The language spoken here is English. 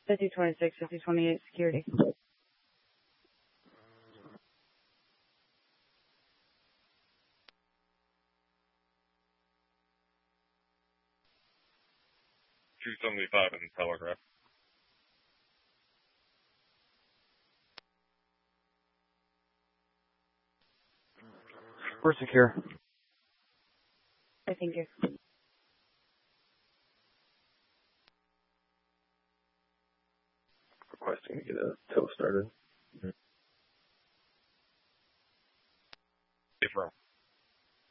5026, 5028 security. $275 in Telegraph. We're secure. I think you. Requesting to get a tow started. Affirm.